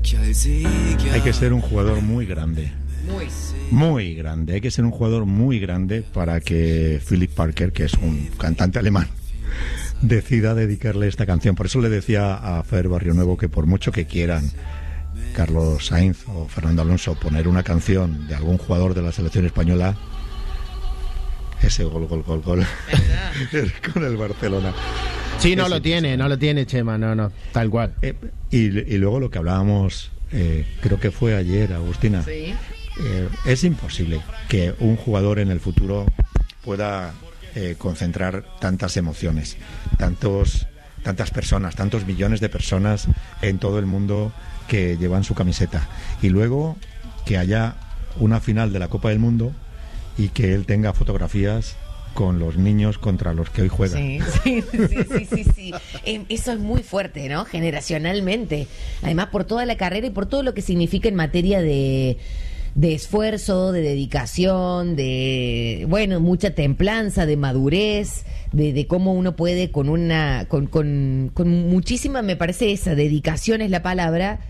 Hay que ser un jugador muy grande. Muy grande. Hay que ser un jugador muy grande para que Philip Parker, que es un cantante alemán, decida dedicarle esta canción. Por eso le decía a Fer Barrionuevo que por mucho que quieran Carlos Sainz o Fernando Alonso poner una canción de algún jugador de la selección española, ese gol con el Barcelona. Sí, no lo tiene Chema, no, tal cual. Y luego lo que hablábamos, creo que fue ayer, Agustina. Sí. Es imposible que un jugador en el futuro pueda concentrar tantas emociones, tantas personas, tantos millones de personas en todo el mundo que llevan su camiseta, y luego que haya una final de la Copa del Mundo y que él tenga fotografías con los niños contra los que hoy juegan. Sí. Eso es muy fuerte, ¿no? Generacionalmente. Además, por toda la carrera y por todo lo que significa en materia de esfuerzo, de dedicación, de, bueno, mucha templanza, de madurez, de cómo uno puede con muchísima, me parece esa dedicación es la palabra,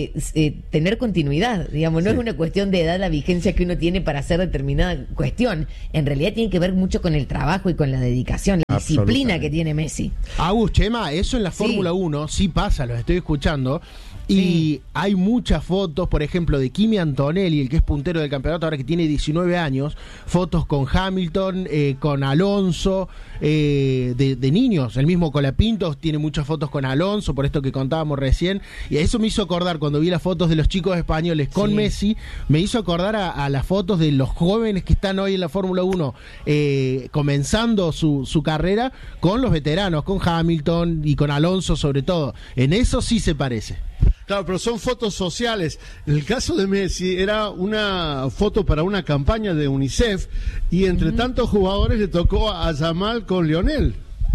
tener continuidad, digamos, no es una cuestión de edad la vigencia que uno tiene para hacer determinada cuestión, en realidad tiene que ver mucho con el trabajo y con la dedicación, la disciplina que tiene Messi. Agus, Chema, eso en la Fórmula 1 sí pasa, los estoy escuchando. Y hay muchas fotos, por ejemplo, de Kimi Antonelli, el que es puntero del campeonato, ahora que tiene 19 años, fotos con Hamilton, con Alonso, de niños. El mismo Colapinto tiene muchas fotos con Alonso, por esto que contábamos recién. Y a eso me hizo acordar, cuando vi las fotos de los chicos españoles con Messi, me hizo acordar a las fotos de los jóvenes que están hoy en la Fórmula 1, comenzando su carrera, con los veteranos, con Hamilton y con Alonso sobre todo. En eso sí se parece. Claro, pero son fotos sociales. El caso de Messi era una foto para una campaña de UNICEF y entre tantos jugadores le tocó a Yamal con Lionel.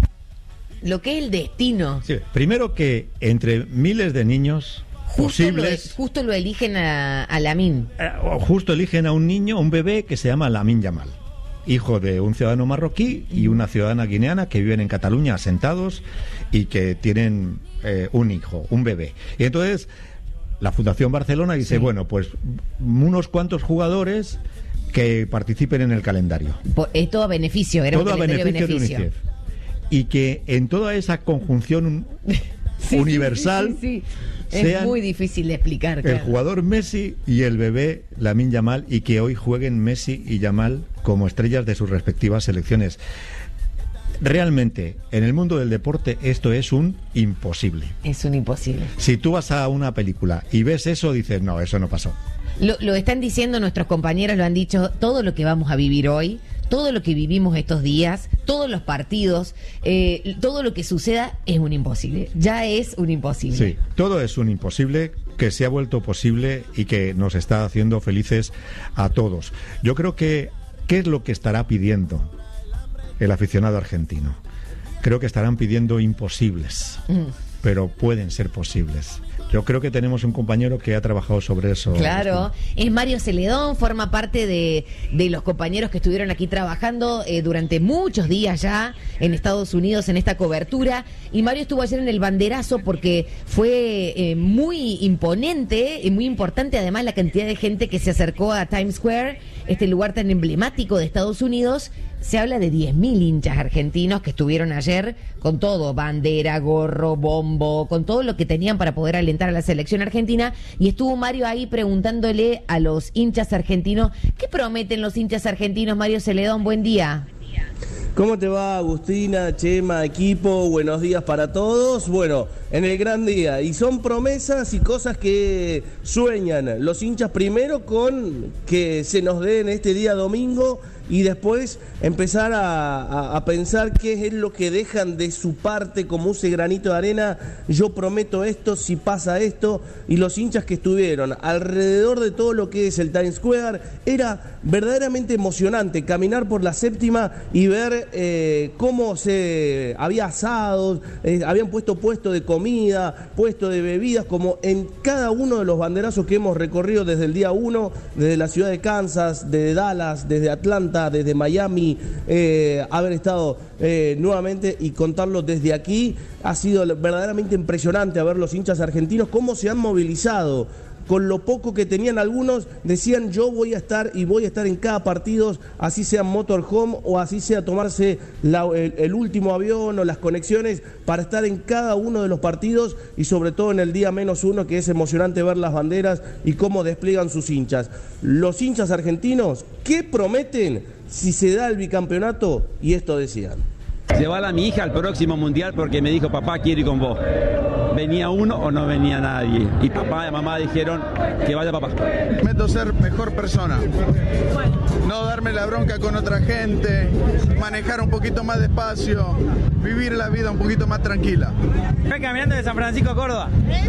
Lo que es el destino. Sí, primero que entre miles de niños posibles... Justo lo eligen a Lamine. Justo eligen a un niño, un bebé que se llama Lamine Yamal, hijo de un ciudadano marroquí y una ciudadana guineana que viven en Cataluña asentados y que tienen un hijo, un bebé. Y entonces la Fundación Barcelona dice, bueno, pues unos cuantos jugadores que participen en el calendario. Todo a beneficio, era todo un calendario a beneficio de UNICEF. Y que en toda esa conjunción universal es muy difícil de explicar. El jugador Messi y el bebé Lamine Yamal, y que hoy jueguen Messi y Yamal como estrellas de sus respectivas selecciones. Realmente, en el mundo del deporte esto es un imposible. Es un imposible. Si tú vas a una película y ves eso, dices, no, eso no pasó. Lo están diciendo nuestros compañeros, lo han dicho, todo lo que vamos a vivir hoy, todo lo que vivimos estos días, todos los partidos, todo lo que suceda es un imposible. Ya es un imposible. Sí, todo es un imposible que se ha vuelto posible y que nos está haciendo felices a todos. Yo creo que, ¿qué es lo que estará pidiendo el aficionado argentino? Creo que estarán pidiendo imposibles, pero pueden ser posibles. Yo creo que tenemos un compañero que ha trabajado sobre eso. Claro, es Mario Celedón, forma parte de los compañeros que estuvieron aquí trabajando durante muchos días ya en Estados Unidos en esta cobertura. Y Mario estuvo ayer en el banderazo porque fue muy imponente y muy importante además la cantidad de gente que se acercó a Times Square, este lugar tan emblemático de Estados Unidos. Se habla de 10.000 hinchas argentinos que estuvieron ayer con todo, bandera, gorro, bombo, con todo lo que tenían para poder alentar a la selección argentina. Y estuvo Mario ahí preguntándole a los hinchas argentinos, ¿qué prometen los hinchas argentinos? Mario Celedón, buen día. ¿Cómo te va, Agustina, Chema, equipo? Buenos días para todos. Bueno, en el gran día. Y son promesas y cosas que sueñan los hinchas primero con que se nos den este día domingo y después empezar a pensar qué es lo que dejan de su parte como ese granito de arena. Yo prometo esto si pasa esto. Y los hinchas que estuvieron alrededor de todo lo que es el Times Square, era verdaderamente emocionante caminar por la séptima y ver cómo se había asados, habían puesto de comida, puesto de bebidas, como en cada uno de los banderazos que hemos recorrido desde el día 1, desde la ciudad de Kansas, desde Dallas, desde Atlanta, Atlanta, desde Miami, haber estado nuevamente y contarlo desde aquí. Ha sido verdaderamente impresionante a ver los hinchas argentinos cómo se han movilizado. Con lo poco que tenían, algunos decían: yo voy a estar en cada partido, así sea motorhome o así sea tomarse el último avión o las conexiones para estar en cada uno de los partidos, y sobre todo en el día -1, que es emocionante ver las banderas y cómo despliegan sus hinchas. Los hinchas argentinos, ¿qué prometen si se da el bicampeonato? Y esto decían: llevar a mi hija al próximo mundial porque me dijo: papá, quiero ir con vos. ¿Venía uno o no venía nadie? Y papá y mamá dijeron que vaya papá. Prometo ser mejor persona. No darme la bronca con otra gente, manejar un poquito más despacio, vivir la vida un poquito más tranquila. Estoy caminando de San Francisco a Córdoba.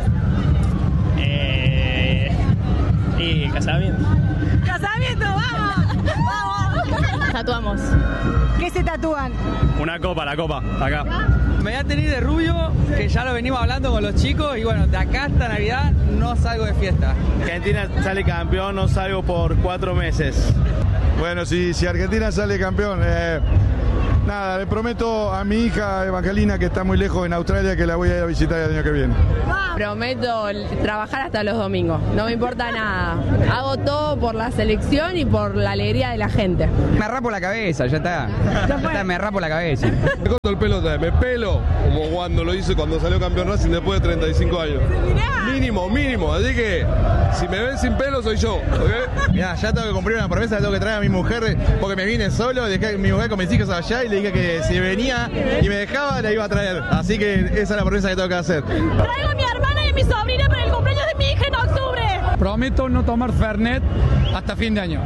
Y casamiento. ¡Casamiento! ¡Vamos! ¡Vamos! Tatuamos. ¿Qué se tatúan? Una copa, la copa, acá. Me voy a tener de rubio, que ya lo venimos hablando con los chicos, y bueno, de acá hasta Navidad no salgo de fiesta. Argentina sale campeón, no salgo por 4 meses. Bueno, si Argentina sale campeón, nada, le prometo a mi hija Evangelina, que está muy lejos en Australia, que la voy a ir a visitar el año que viene. Prometo trabajar hasta los domingos, no me importa nada. Hago todo por la selección y por la alegría de la gente. Me rapo la cabeza, ya está. Me rapo la cabeza. Me corto el pelo, me pelo, como cuando lo hice cuando salió campeón Racing después de 35 años. Mínimo, así que si me ven sin pelo soy yo, ¿ok? Mirá, ya tengo que cumplir una promesa, tengo que traer a mi mujer, porque me vine solo, dejé a mi mujer con mis hijos allá y le dije que si venía y me dejaba, la iba a traer. Así que esa es la promesa que tengo que hacer. Traigo a mi hermana y a mi sobrina para el cumpleaños de mi hija en octubre. Prometo no tomar Fernet hasta fin de año.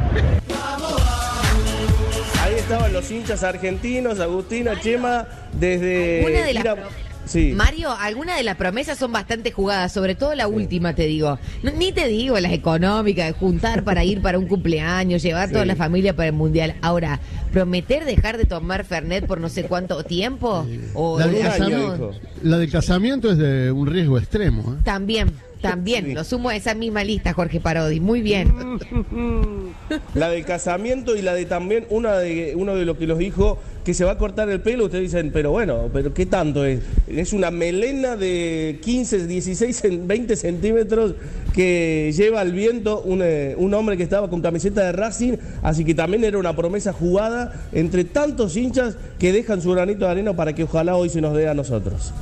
Ahí estaban los hinchas argentinos, Agustina, Chema, desde... Una de las sí. Mario, algunas de las promesas son bastante jugadas, sobre todo la última, te digo. Ni te digo las económicas, de juntar para ir para un cumpleaños, llevar toda la familia para el mundial. Ahora, ¿prometer dejar de tomar Fernet por no sé cuánto tiempo? O la del casamiento es de un riesgo extremo. También, sí. Lo sumo a esa misma lista, Jorge Parodi. Muy bien. La del casamiento y la de también uno de los que los dijo que se va a cortar el pelo. Ustedes dicen, pero ¿qué tanto es? Es una melena de 15, 16, 20 centímetros que lleva al viento un hombre que estaba con camiseta de Racing, así que también era una promesa jugada entre tantos hinchas que dejan su granito de arena para que ojalá hoy se nos dé a nosotros.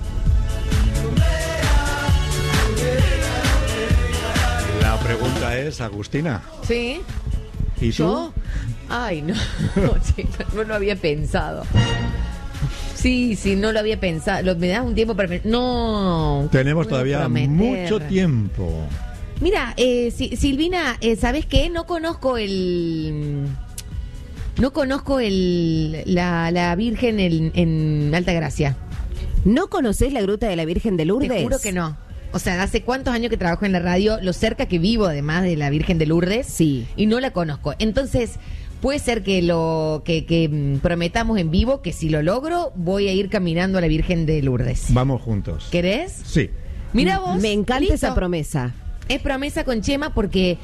La pregunta es, Agustina. Sí. ¿Y tú? ¿Yo? Ay, no, no lo había pensado. Sí, no lo había pensado. ¿Me das un tiempo para...? No. Tenemos todavía mucho tiempo. Mira, Silvina, ¿sabes qué? No conozco la Virgen en Altagracia. ¿No conocés la Gruta de la Virgen de Lourdes? Te juro que no. O sea, hace cuántos años que trabajo en la radio, lo cerca que vivo además de la Virgen de Lourdes, sí, y no la conozco. Entonces, puede ser que prometamos en vivo que si lo logro, voy a ir caminando a la Virgen de Lourdes. Vamos juntos. ¿Querés? Sí. Mira vos. Me encanta esa promesa. Es promesa con Chema porque,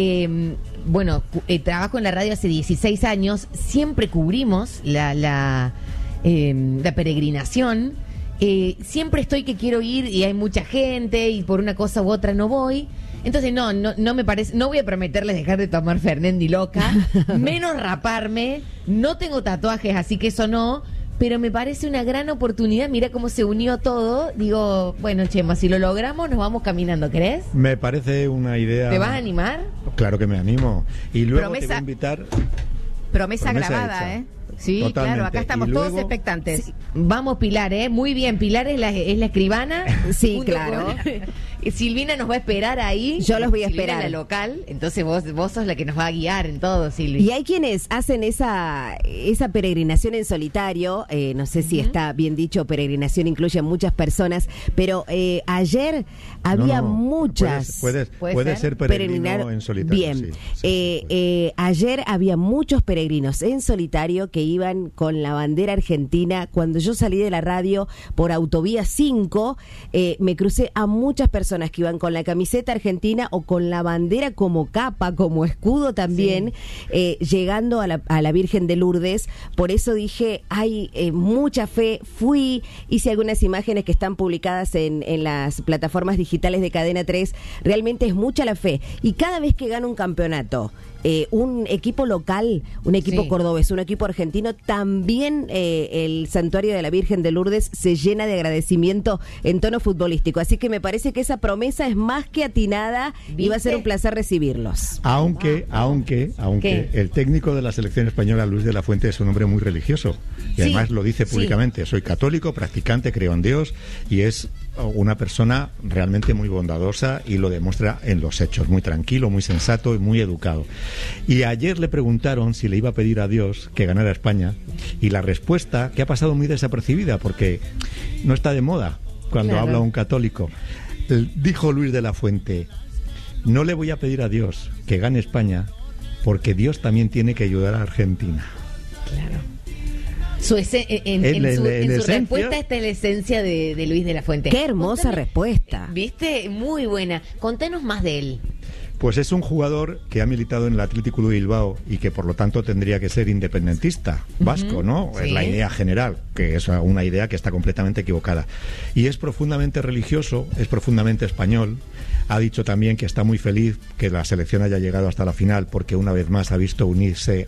trabajo en la radio hace 16 años, siempre cubrimos la peregrinación. Siempre estoy que quiero ir y hay mucha gente y por una cosa u otra no voy. Entonces no me parece, no voy a prometerles dejar de tomar Fernet ni loca, menos raparme, no tengo tatuajes, así que eso no, pero me parece una gran oportunidad. Mira cómo se unió todo. Digo, bueno, Chema, si lo logramos nos vamos caminando, ¿crees? Me parece una idea. ¿Te vas a animar? Claro que me animo. Y luego te voy a invitar. Promesa grabada, hecha. Sí, totalmente. Claro, acá estamos todos expectantes. Sí. Vamos, Pilar, muy bien. Pilar es la escribana. Sí, claro. Silvina nos va a esperar ahí. Yo los voy a esperar. En la local, entonces vos sos la que nos va a guiar en todo, Silvia. Y hay quienes hacen esa peregrinación en solitario, no sé si está bien dicho, peregrinación incluye a muchas personas, pero ayer había muchas... Puede ser peregrino en solitario. Bien, sí, ayer había muchos peregrinos en solitario que iban con la bandera argentina. Cuando yo salí de la radio por Autovía 5, me crucé a muchas personas personas que iban con la camiseta argentina o con la bandera como capa, como escudo también, llegando a la Virgen de Lourdes. Por eso dije, hay mucha fe. Fui, hice algunas imágenes que están publicadas en las plataformas digitales de Cadena 3. Realmente es mucha la fe. Y cada vez que gana un campeonato, un equipo local, un equipo cordobés, un equipo argentino, también el santuario de la Virgen de Lourdes se llena de agradecimiento en tono futbolístico. Así que me parece que esa promesa es más que atinada. ¿Viste? Y va a ser un placer recibirlos. Aunque el técnico de la selección española, Luis de la Fuente, es un hombre muy religioso. Y además lo dice públicamente. Soy católico, practicante, creo en Dios, y es una persona realmente muy bondadosa y lo demuestra en los hechos, muy tranquilo, muy sensato y muy educado. Y ayer le preguntaron si le iba a pedir a Dios que ganara España, y la respuesta, que ha pasado muy desapercibida porque no está de moda cuando habla un católico, dijo Luis de la Fuente: no le voy a pedir a Dios que gane España porque Dios también tiene que ayudar a Argentina. Claro. En su respuesta está la esencia de Luis de la Fuente. Qué hermosa respuesta. ¿Viste? Muy buena. Contanos más de él. Pues es un jugador que ha militado en el Athletic Club de Bilbao y que por lo tanto tendría que ser independentista vasco, ¿no? Sí. Es la idea general, que es una idea que está completamente equivocada. Y es profundamente religioso, es profundamente español. Ha dicho también que está muy feliz que la selección haya llegado hasta la final porque una vez más ha visto unirse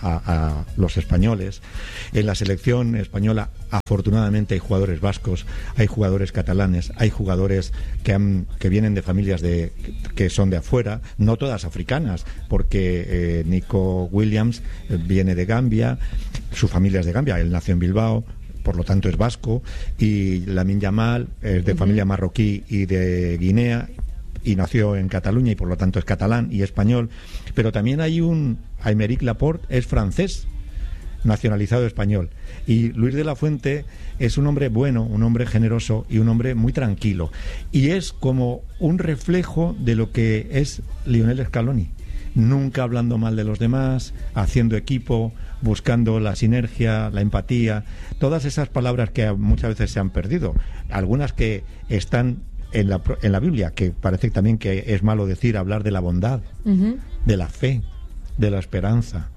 a los españoles. En la selección española, afortunadamente, hay jugadores vascos, hay jugadores catalanes, hay jugadores que vienen de familias que son de afuera, no todas africanas, porque Nico Williams viene de Gambia, su familia es de Gambia, él nació en Bilbao, por lo tanto es vasco, y Lamine Yamal es de familia marroquí y de Guinea, y nació en Cataluña y por lo tanto es catalán y español. Pero también hay Aymeric Laporte, es francés, nacionalizado español. Y Luis de la Fuente es un hombre bueno, un hombre generoso y un hombre muy tranquilo. Y es como un reflejo de lo que es Lionel Scaloni. Nunca hablando mal de los demás, haciendo equipo, buscando la sinergia, la empatía, todas esas palabras que muchas veces se han perdido. Algunas que están en la Biblia, que parece también que es malo decir, hablar de la bondad, de la fe, de la esperanza,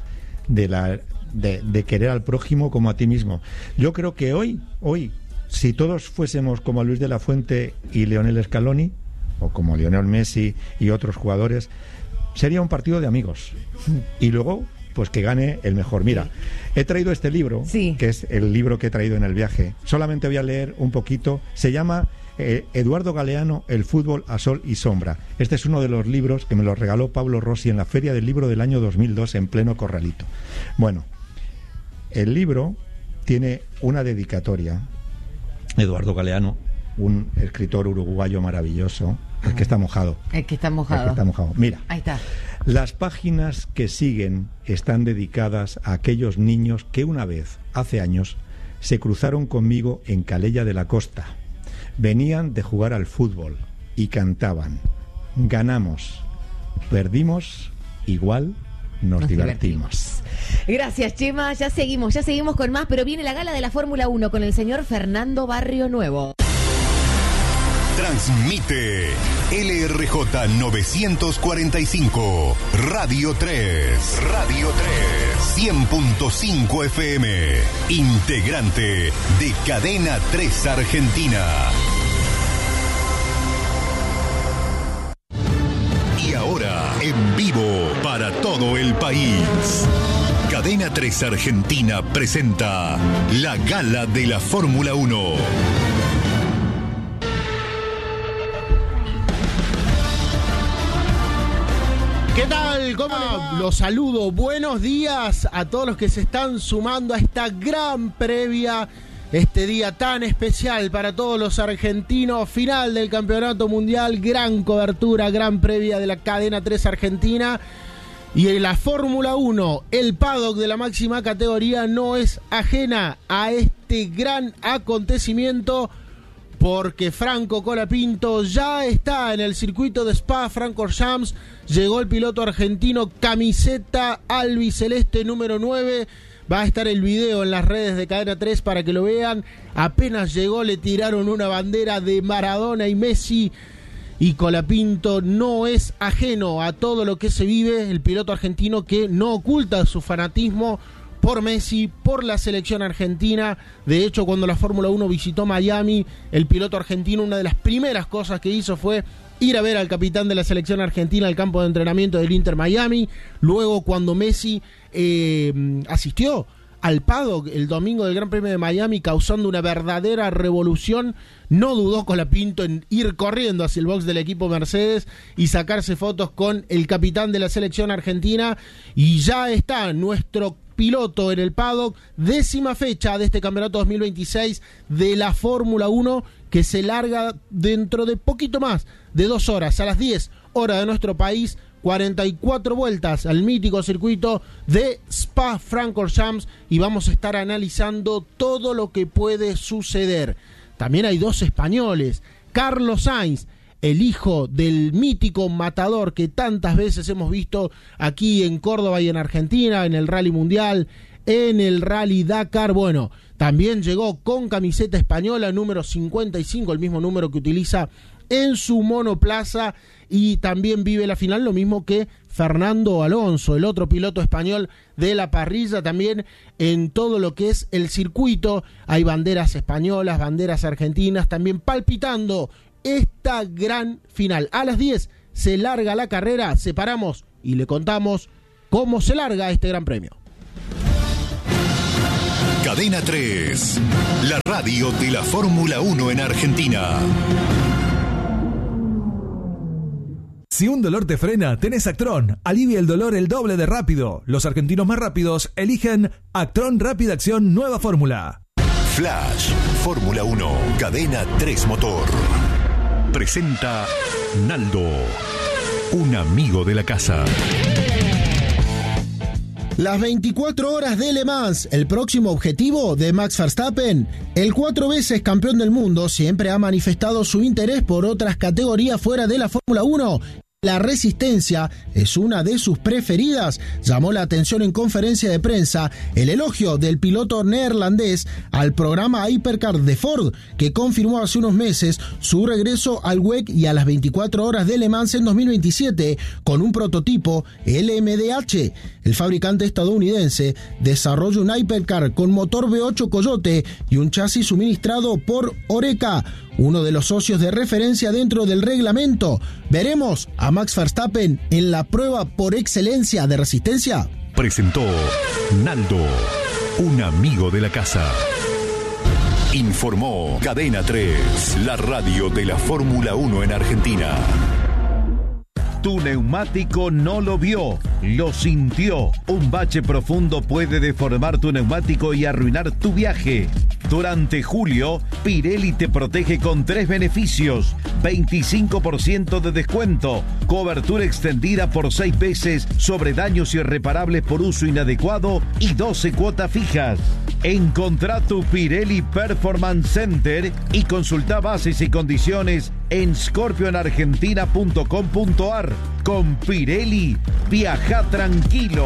de querer al prójimo como a ti mismo. Yo creo que hoy, si todos fuésemos como Luis de la Fuente y Lionel Scaloni, o como Lionel Messi y otros jugadores, sería un partido de amigos. Y luego, pues que gane el mejor. Mira, he traído este libro, que es el libro que he traído en el viaje. Solamente voy a leer un poquito. Se llama Eduardo Galeano, El fútbol a sol y sombra. Este es uno de los libros que me lo regaló Pablo Rossi en la Feria del Libro del año 2002 en pleno Corralito. Bueno, el libro tiene una dedicatoria. Eduardo Galeano, un escritor uruguayo maravilloso. El que está mojado. El que está mojado. Mira. Ahí está. Las páginas que siguen están dedicadas a aquellos niños que una vez, hace años, se cruzaron conmigo en Calella de la Costa. Venían de jugar al fútbol y cantaban: ganamos, perdimos, igual nos divertimos. Gracias, Chema. Ya seguimos con más, pero viene la gala de la Fórmula 1 con el señor Fernando Barrio Nuevo. Transmite LRJ 945, Radio 3, 100.5 FM, integrante de Cadena 3 Argentina. Y ahora, en vivo para todo el país, Cadena 3 Argentina presenta la Gala de la Fórmula 1. ¿Qué tal? ¿Cómo les va? Los saludo. Buenos días a todos los que se están sumando a esta gran previa, este día tan especial para todos los argentinos, final del Campeonato Mundial, gran cobertura, gran previa de la Cadena 3 Argentina. Y en la Fórmula 1, el paddock de la máxima categoría no es ajena a este gran acontecimiento, porque Franco Colapinto ya está en el circuito de Spa-Francorchamps. Llegó el piloto argentino, camiseta albiceleste número 9. Va a estar el video en las redes de Cadena 3 para que lo vean. Apenas llegó, le tiraron una bandera de Maradona y Messi y Colapinto no es ajeno a todo lo que se vive, el piloto argentino que no oculta su fanatismo por Messi, por la selección argentina. De hecho, cuando la Fórmula 1 visitó Miami, el piloto argentino, una de las primeras cosas que hizo fue ir a ver al capitán de la selección argentina al campo de entrenamiento del Inter Miami. Luego, cuando Messi asistió al paddock el domingo del Gran Premio de Miami, causando una verdadera revolución, no dudó Colapinto en ir corriendo hacia el box del equipo Mercedes y sacarse fotos con el capitán de la selección argentina. Y ya está nuestro piloto en el paddock, 10ª fecha de este campeonato 2026 de la Fórmula 1, que se larga dentro de poquito más de 2 horas, a las 10 horas de nuestro país. 44 vueltas al mítico circuito de Spa-Francorchamps, y vamos a estar analizando todo lo que puede suceder. También hay 2 españoles, Carlos Sainz, el hijo del mítico matador que tantas veces hemos visto aquí en Córdoba y en Argentina, en el Rally Mundial, en el Rally Dakar. Bueno, también llegó con camiseta española, número 55, el mismo número que utiliza en su monoplaza, y también vive la final, lo mismo que Fernando Alonso, el otro piloto español de la parrilla. También en todo lo que es el circuito hay banderas españolas, banderas argentinas, también palpitando esta gran final. A las 10 se larga la carrera, separamos y le contamos cómo se larga este gran premio. Cadena 3, la radio de la Fórmula 1 en Argentina. Si un dolor te frena, tenés Actron. Alivia el dolor el doble de rápido. Los argentinos más rápidos eligen Actron Rápida Acción Nueva Fórmula. Flash, Fórmula 1, Cadena 3 Motor. Presenta Naldo, un amigo de la casa. Las 24 horas de Le Mans, el próximo objetivo de Max Verstappen. El 4 veces campeón del mundo siempre ha manifestado su interés por otras categorías fuera de la Fórmula 1. La resistencia es una de sus preferidas. Llamó la atención en conferencia de prensa el elogio del piloto neerlandés al programa Hypercar de Ford, que confirmó hace unos meses su regreso al WEC y a las 24 horas de Le Mans en 2027 con un prototipo LMDH. El fabricante estadounidense desarrolla un Hypercar con motor V8 Coyote y un chasis suministrado por Oreca, uno de los socios de referencia dentro del reglamento. ¿Veremos a Max Verstappen en la prueba por excelencia de resistencia? Presentó Naldo, un amigo de la casa. Informó Cadena 3, la radio de la Fórmula 1 en Argentina. Tu neumático no lo vio, lo sintió. Un bache profundo puede deformar tu neumático y arruinar tu viaje. Durante julio, Pirelli te protege con 3 beneficios: 25% de descuento, cobertura extendida por 6 veces sobre daños irreparables por uso inadecuado y 12 cuotas fijas. Encontrá tu Pirelli Performance Center y consulta bases y condiciones en scorpionargentina.com.ar. Con Pirelli, viaja tranquilo.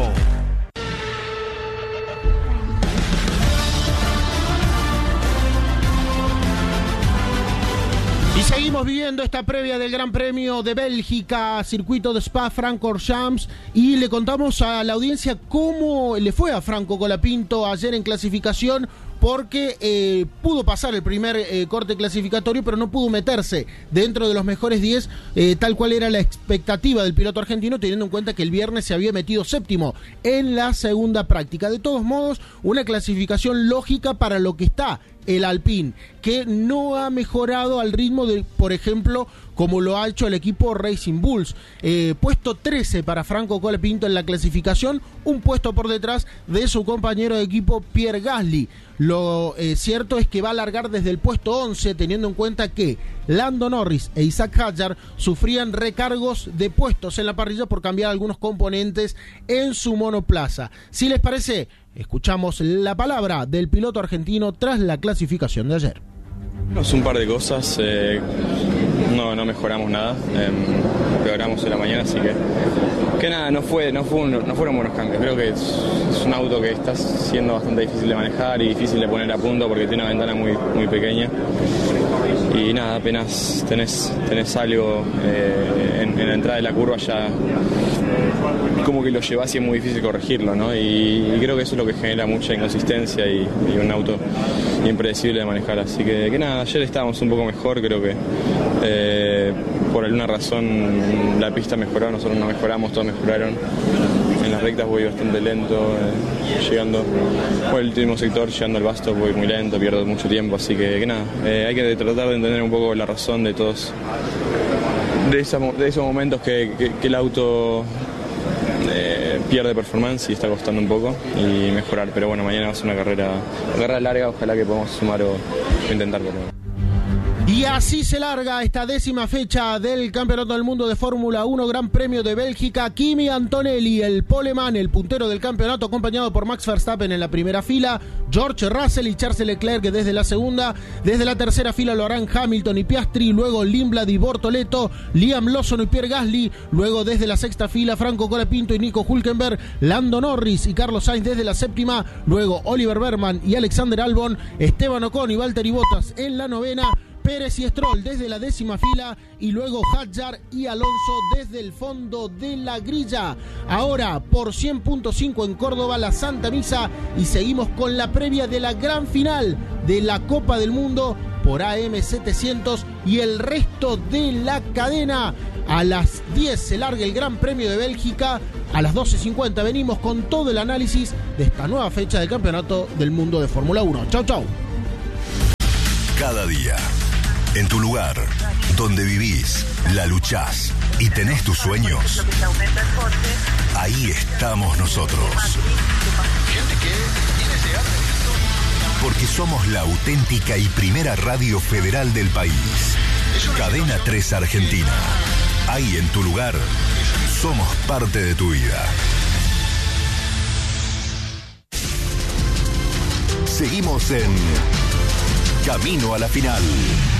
Y seguimos viviendo esta previa del Gran Premio de Bélgica, circuito de Spa-Francorchamps, y le contamos a la audiencia cómo le fue a Franco Colapinto ayer en clasificación, porque pudo pasar el primer corte clasificatorio, pero no pudo meterse dentro de los mejores 10, tal cual era la expectativa del piloto argentino, teniendo en cuenta que el viernes se había metido séptimo en la segunda práctica. De todos modos, una clasificación lógica para lo que está el Alpine, que no ha mejorado al ritmo de, por ejemplo, como lo ha hecho el equipo Racing Bulls. Puesto 13 para Franco Colapinto en la clasificación, un puesto por detrás de su compañero de equipo Pierre Gasly. Lo cierto es que va a largar desde el puesto 11, teniendo en cuenta que Lando Norris e Isaac Hadjar sufrían recargos de puestos en la parrilla por cambiar algunos componentes en su monoplaza. Si les parece, escuchamos la palabra del piloto argentino tras la clasificación de ayer. Es un par de cosas, no mejoramos nada, empeoramos en la mañana, así que nada, no fueron buenos cambios. Creo que es un auto que está siendo bastante difícil de manejar y difícil de poner a punto porque tiene una ventana muy pequeña. y nada, apenas tenés algo en la entrada de la curva ya como que lo llevas y es muy difícil corregirlo, ¿no? Y creo que eso es lo que genera mucha inconsistencia y un auto impredecible de manejar. Así que nada, ayer estábamos un poco mejor, creo que por alguna razón la pista mejoró, nosotros no mejoramos, todos mejoraron. En las rectas voy bastante lento, llegando por el último sector, llegando al Basto voy muy lento, pierdo mucho tiempo, así que nada, hay que tratar de entender un poco la razón de todos, de esos momentos que el auto pierde performance y está costando un poco y mejorar, pero bueno, mañana va a ser una carrera larga, ojalá que podamos sumar o intentar por lo menos. Y así se larga esta 10ª fecha del Campeonato del Mundo de Fórmula 1, Gran Premio de Bélgica. Kimi Antonelli, el poleman, el puntero del campeonato, acompañado por Max Verstappen en la primera fila, George Russell y Charles Leclerc desde la segunda. Desde la tercera fila lo harán Hamilton y Piastri, luego Lindblad y Bortoleto, Liam Lawson y Pierre Gasly, luego desde la sexta fila Franco Colapinto y Nico Hülkenberg, Lando Norris y Carlos Sainz desde la séptima, luego Oliver Bergman y Alexander Albon, Esteban Ocon y Valtteri Bottas en la novena, Pérez y Stroll desde la 10ª fila y luego Hadjar y Alonso desde el fondo de la grilla. Ahora por 100.5 en Córdoba la Santa Misa y seguimos con la previa de la gran final de la Copa del Mundo por AM700 y el resto de la cadena. A las 10 se larga el Gran Premio de Bélgica, a las 12:50 venimos con todo el análisis de esta nueva fecha del Campeonato del Mundo de Fórmula 1. Chau, chau. Cada día, en tu lugar, donde vivís, la luchás y tenés tus sueños, ahí estamos nosotros. Porque somos la auténtica y primera radio federal del país. Cadena 3 Argentina. Ahí en tu lugar, somos parte de tu vida. Seguimos en Camino a la Final.